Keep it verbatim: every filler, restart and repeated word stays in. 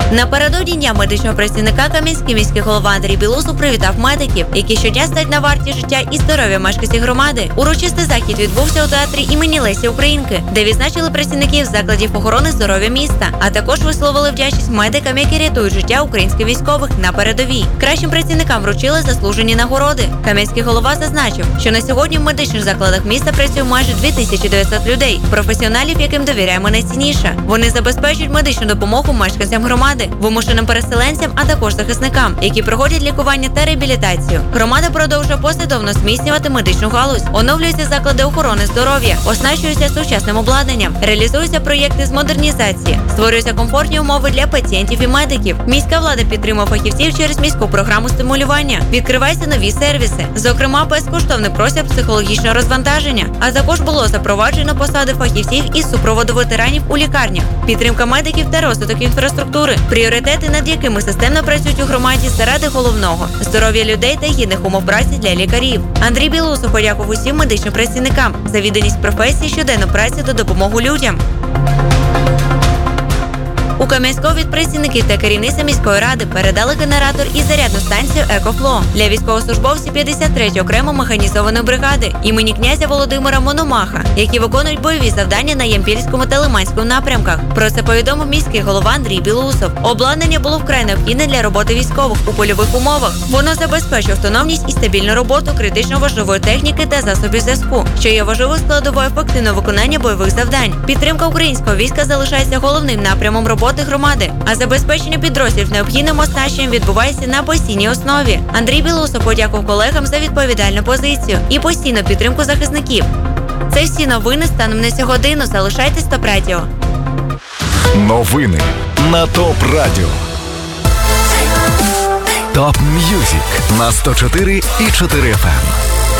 Напередодні Дня медичного працівника Кам'янський міський голова Андрій Білусов привітав медиків, які щодня стають на варті життя і здоров'я мешканців громади. Урочистий захід відбувся у театрі імені Лесі Українки, де відзначили працівників закладів охорони здоров'я міста, а також висловили вдячність медикам, які рятують життя українських військових на передовій. Кращим працівникам вручили заслужені нагороди. Кам'янський голова зазначив, що на сьогодні в медичних закладах міста працює майже дві тисячі дев'ятсот людей, професіоналів, яким довіряємо найцінніше. Вони забезпечують медичну допомогу мешканцям громади, вимушеним переселенцям, а також захисникам, які проходять лікування та реабілітацію. Громада продовжує послідовно зміцнювати медичну галузь, оновлюються заклади охорони здоров'я, оснащуються сучасним обладнанням, реалізуються проєкти з модернізації, створюються комфортні умови для пацієнтів і медиків. Міська влада підтримує фахівців через міську програму стимулювання, відкриваються нові сервіси, зокрема безкоштовний простір психологічного розвантаження, а також було запроваджено посади фахівців із супроводу ветеранів у лікарнях, підтримка медиків та розвиток інфраструктури, пріоритети, над якими системно працюють у громаді заради головного – здоров'я людей та гідних умов праці для лікарів. Андрій Білусов подякував усім медичним працівникам за відданість професії, щоденну працю та допомогу людям. У Кам'янського від працівників та керівництва міської ради передали генератор і зарядну станцію «Екофло» для військовослужбовців п'ятдесят третьої окремо механізованої бригади імені князя Володимира Мономаха, які виконують бойові завдання на Ямпільському та Лиманському напрямках. Про це повідомив міський голова Андрій Білусов. Обладнання було вкрай необхідне для роботи військових у польових умовах. Воно забезпечує автономність і стабільну роботу критично важливої техніки та засобів зв'язку, що є важливою складовою ефективного виконання бойових завдань. Підтримка українського війська залишається головним напрямом роботи громади, а забезпечення підрозділів необхідним оснащенням відбувається на постійній основі. Андрій Білусов подякував колегам за відповідальну позицію і постійну підтримку захисників. Це всі новини станом на цю годину. Залишайтесь Топ Радіо. Новини на Топ Радіо. Топ М'юзик на сто чотири і чотири еф ем.